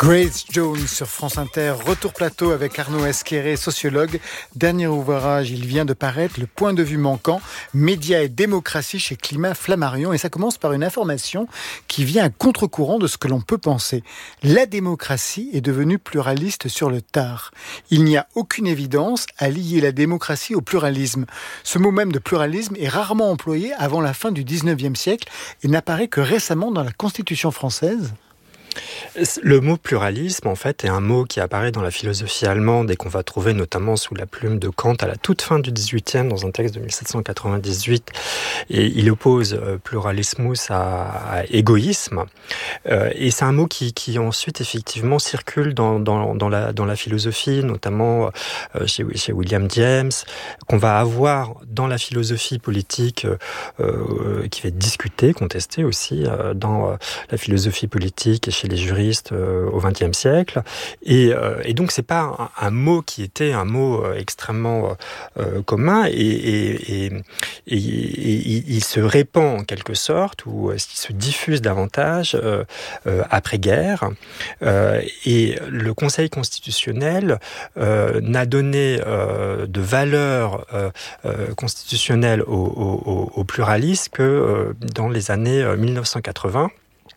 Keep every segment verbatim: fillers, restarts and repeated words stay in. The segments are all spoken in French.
Grace Jones sur France Inter, retour plateau avec Arnaud Esqueré, sociologue. Dernier ouvrage, il vient de paraître, Le point de vue manquant, médias et démocratie chez Climat Flammarion. Et ça commence par une information qui vient à contre-courant de ce que l'on peut penser. La démocratie est devenue pluraliste sur le tard. Il n'y a aucune évidence à lier la démocratie au pluralisme. Ce mot même de pluralisme est rarement employé avant la fin du dix-neuvième siècle et n'apparaît que récemment dans la Constitution française. Le mot pluralisme, en fait, est un mot qui apparaît dans la philosophie allemande et qu'on va trouver notamment sous la plume de Kant à la toute fin du dix-huitième, dans un texte de mille sept cent quatre-vingt-dix-huit. Et il oppose pluralismus à, à égoïsme. Euh, et c'est un mot qui, qui ensuite, effectivement, circule dans, dans, dans, la, dans la philosophie, notamment euh, chez, chez William James, qu'on va avoir dans la philosophie politique euh, qui va être discutée, contestée aussi, euh, dans euh, la philosophie politique et chez les juristes euh, au vingtième siècle. Et, euh, et donc, c'est pas un, un mot qui était un mot euh, extrêmement euh, commun et, et, et, et, et il se répand en quelque sorte ou il se diffuse davantage euh, euh, après-guerre. Euh, et le Conseil constitutionnel euh, n'a donné euh, de valeur euh, euh, constitutionnelle au, au, au pluralisme que euh, dans les années mille neuf cent quatre-vingts.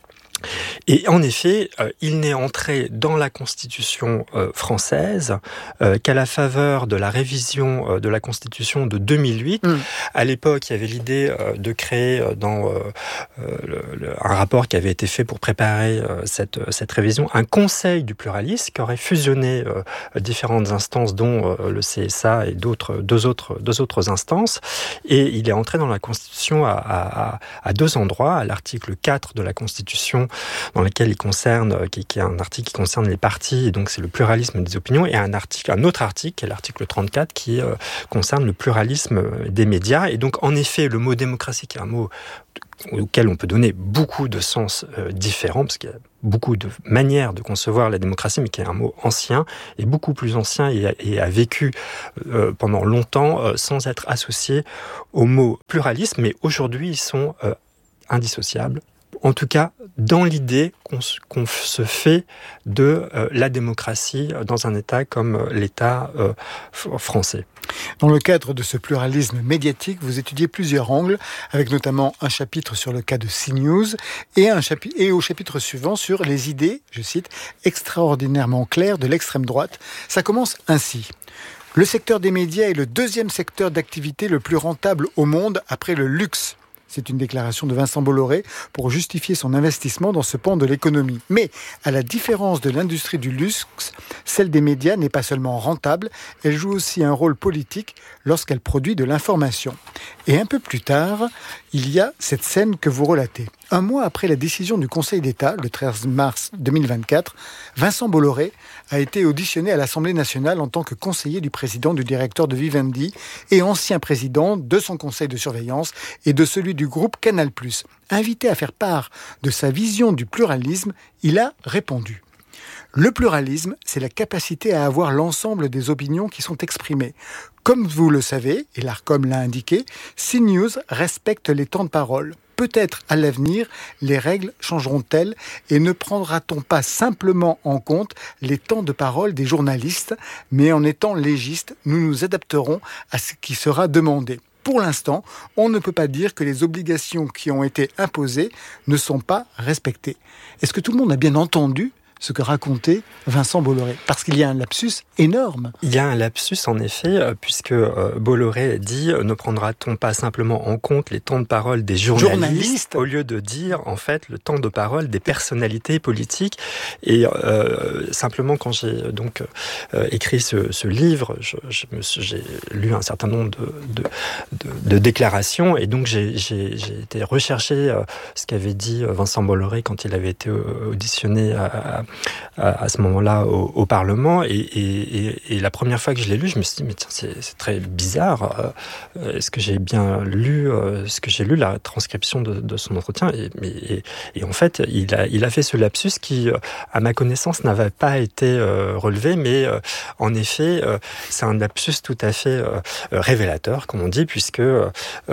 Et en effet, euh, il n'est entré dans la Constitution euh, française euh, qu'à la faveur de la révision euh, de la Constitution de deux mille huit. Mmh. À l'époque, il y avait l'idée euh, de créer euh, dans euh, le, le, un rapport qui avait été fait pour préparer euh, cette, cette révision, un conseil du pluralisme qui aurait fusionné euh, différentes instances, dont euh, le C S A et d'autres, deux, autres, deux autres instances. Et il est entré dans la Constitution à, à, à deux endroits, à l'article quatre de la Constitution, dans lequel il concerne, qui, qui est un article qui concerne les partis, et donc c'est le pluralisme des opinions, et un article, un autre article, qui est l'article trente-quatre, qui euh, concerne le pluralisme des médias. Et donc, en effet, le mot démocratie, qui est un mot auquel on peut donner beaucoup de sens euh, différents, parce qu'il y a beaucoup de manières de concevoir la démocratie, mais qui est un mot ancien, et beaucoup plus ancien, et a, et a vécu euh, pendant longtemps euh, sans être associé au mot pluralisme, mais aujourd'hui, ils sont euh, indissociables. En tout cas, dans l'idée qu'on, qu'on se fait de euh, la démocratie dans un État comme l'État euh, français. Dans le cadre de ce pluralisme médiatique, vous étudiez plusieurs angles, avec notamment un chapitre sur le cas de CNews et, un chapi- et au chapitre suivant sur les idées, je cite, extraordinairement claires de l'extrême droite. Ça commence ainsi. Le secteur des médias est le deuxième secteur d'activité le plus rentable au monde après le luxe. C'est une déclaration de Vincent Bolloré pour justifier son investissement dans ce pan de l'économie. Mais, à la différence de l'industrie du luxe, celle des médias n'est pas seulement rentable, elle joue aussi un rôle politique lorsqu'elle produit de l'information. Et un peu plus tard, il y a cette scène que vous relatez. Un mois après la décision du Conseil d'État, le treize mars deux mille vingt-quatre, Vincent Bolloré a été auditionné à l'Assemblée nationale en tant que conseiller du président du directeur de Vivendi et ancien président de son conseil de surveillance et de celui du groupe Canal plus. Invité à faire part de sa vision du pluralisme, il a répondu. Le pluralisme, c'est la capacité à avoir l'ensemble des opinions qui sont exprimées. Comme vous le savez, et l'Arcom l'a indiqué, CNews respecte les temps de parole. Peut-être à l'avenir, les règles changeront-elles et ne prendra-t-on pas simplement en compte les temps de parole des journalistes, mais en étant légistes, nous nous adapterons à ce qui sera demandé. Pour l'instant, on ne peut pas dire que les obligations qui ont été imposées ne sont pas respectées. Est-ce que tout le monde a bien entendu ce que racontait Vincent Bolloré? Parce qu'il y a un lapsus énorme. Il y a un lapsus, en effet, puisque Bolloré dit « Ne prendra-t-on pas simplement en compte les temps de parole des journalistes, journalistes au lieu de dire, en fait, le temps de parole des personnalités politiques ?» Et euh, simplement, quand j'ai donc euh, écrit ce, ce livre, je, je me suis, j'ai lu un certain nombre de, de, de, de déclarations, et donc j'ai, j'ai, j'ai été rechercher euh, ce qu'avait dit Vincent Bolloré quand il avait été auditionné à, à À, à ce moment-là au, au Parlement, et, et, et la première fois que je l'ai lu, je me suis dit mais tiens, c'est, c'est très bizarre. Euh, est-ce que j'ai bien lu euh, ce que j'ai lu la transcription de, de son entretien, et, et, et en fait il a, il a fait ce lapsus qui, à ma connaissance, n'avait pas été euh, relevé, mais euh, en effet euh, c'est un lapsus tout à fait euh, révélateur, comme on dit, puisque euh,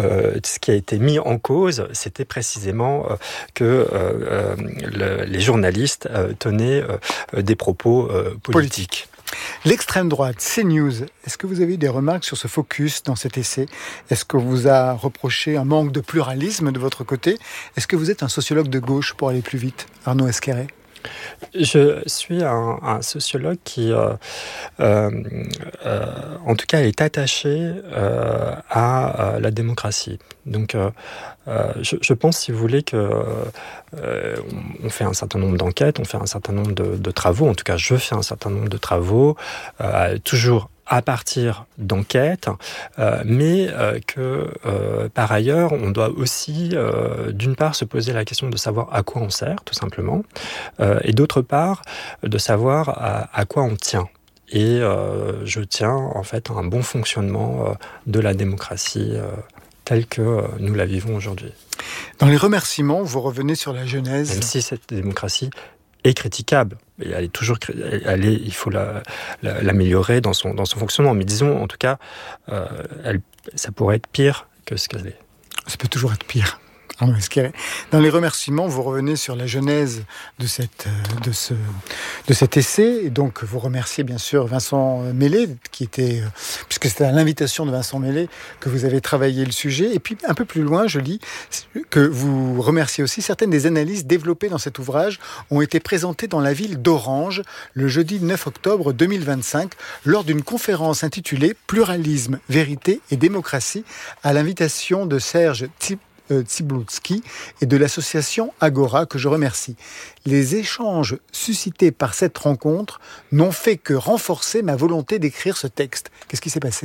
ce qui a été mis en cause, c'était précisément euh, que euh, euh, le, les journalistes euh, tenaient tenait euh, des propos euh, politiques. Politique. L'extrême droite, CNews, est-ce que vous avez eu des remarques sur ce focus dans cet essai? Est-ce qu'on vous a reproché un manque de pluralisme de votre côté? Est-ce que vous êtes un sociologue de gauche, pour aller plus vite, Arnaud Esquerret? Je suis un, un sociologue qui, euh, euh, euh, en tout cas, est attaché euh, à, à la démocratie. Donc, euh, euh, je, je pense, si vous voulez, que euh, on fait un certain nombre d'enquêtes, on fait un certain nombre de, de travaux. En tout cas, je fais un certain nombre de travaux, euh, toujours à partir d'enquêtes, euh, mais euh, que euh, par ailleurs, on doit aussi, euh, d'une part, se poser la question de savoir à quoi on sert, tout simplement, euh, et d'autre part, de savoir à, à quoi on tient. Et euh, je tiens, en fait, à un bon fonctionnement euh, de la démocratie euh, telle que euh, nous la vivons aujourd'hui. Dans les remerciements, vous revenez sur la genèse. Même si cette démocratie est critiquable, et elle est toujours, elle est, il faut la, la, l'améliorer dans son, dans son fonctionnement. Mais disons, en tout cas, euh, elle, ça pourrait être pire que ce qu'elle est. Ça peut toujours être pire. Arnaud Esquerret. Dans les remerciements, vous revenez sur la genèse de, cette, de, ce, de cet essai. Et donc, vous remerciez bien sûr Vincent Mellé, qui était, puisque c'était à l'invitation de Vincent Mellé que vous avez travaillé le sujet. Et puis, un peu plus loin, je lis que vous remerciez aussi certaines des analyses développées dans cet ouvrage ont été présentées dans la ville d'Orange le jeudi neuf octobre deux mille vingt-cinq lors d'une conférence intitulée « Pluralisme, vérité et démocratie » à l'invitation de Serge Tsip. Tsiboulski et de l'association Agora, que je remercie. Les échanges suscités par cette rencontre n'ont fait que renforcer ma volonté d'écrire ce texte. Qu'est-ce qui s'est passé ?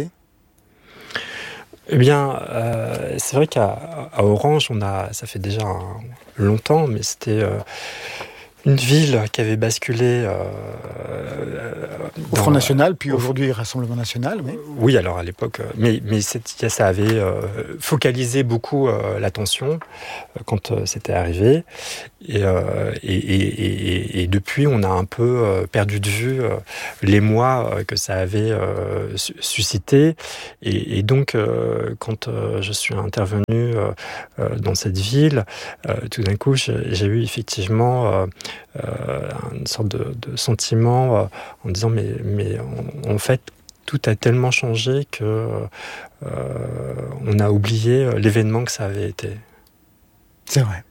Eh bien, euh, c'est vrai qu'à à Orange, on a, ça fait déjà un, longtemps, mais c'était euh, une ville qui avait basculé euh, au Front National, puis aujourd'hui Rassemblement National. Oui, oui alors à l'époque, mais, mais ça avait euh, focalisé beaucoup euh, l'attention euh, quand euh, c'était arrivé. Et, euh, et, et, et, et depuis, on a un peu euh, perdu de vue euh, l'émoi euh, que ça avait euh, suscité. Et, et donc, euh, quand euh, je suis intervenu euh, euh, dans cette ville, euh, tout d'un coup, j'ai, j'ai eu effectivement euh, euh, une sorte de, de sentiment euh, en disant mais, mais en, en fait, tout a tellement changé que euh, on a oublié l'événement que ça avait été. C'est vrai.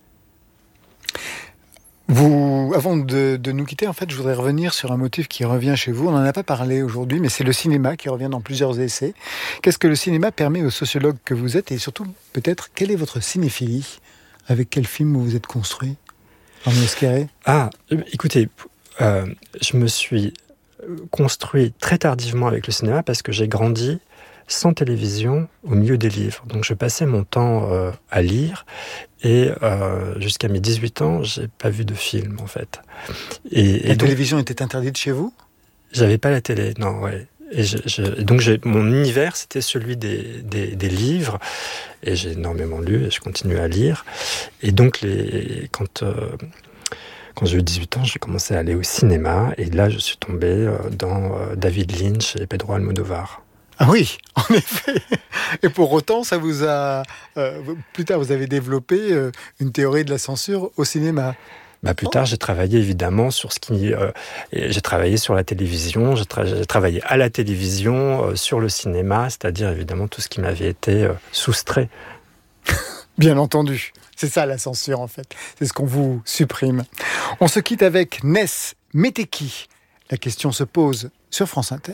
Vous, avant de, de nous quitter, en fait, je voudrais revenir sur un motif qui revient chez vous. On n'en a pas parlé aujourd'hui, mais c'est le cinéma qui revient dans plusieurs essais. Qu'est-ce que le cinéma permet aux sociologues que vous êtes, et surtout, peut-être, quelle est votre cinéphilie? Avec quel film vous vous êtes construit, Arnaud Esquerret? Ah, écoutez, euh, je me suis construit très tardivement avec le cinéma parce que j'ai grandi sans télévision, au milieu des livres. Donc je passais mon temps euh, à lire et euh, jusqu'à mes dix-huit ans, j'ai pas vu de film en fait. Et, la et donc, télévision était interdite chez vous? J'avais pas la télé, non, ouais. Et je, je, donc j'ai, mon univers, c'était celui des, des, des livres, et j'ai énormément lu et je continue à lire. Et donc les, quand euh, Quand j'ai eu dix-huit ans, j'ai commencé à aller au cinéma, et là je suis tombé dans euh, David Lynch et Pedro Almodovar. Ah oui, en effet. Et pour autant, ça vous a... Euh, plus tard, vous avez développé euh, une théorie de la censure au cinéma. Bah, plus tard, j'ai travaillé évidemment sur ce qui... Euh, j'ai travaillé sur la télévision, j'ai, tra- j'ai travaillé à la télévision, euh, sur le cinéma, c'est-à-dire évidemment tout ce qui m'avait été euh, soustrait. Bien entendu. C'est ça la censure en fait. C'est ce qu'on vous supprime. On se quitte avec Ness Meteki. La question se pose sur France Inter.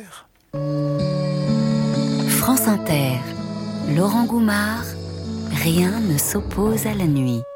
France Inter, Laurent Goumard, rien ne s'oppose à la nuit.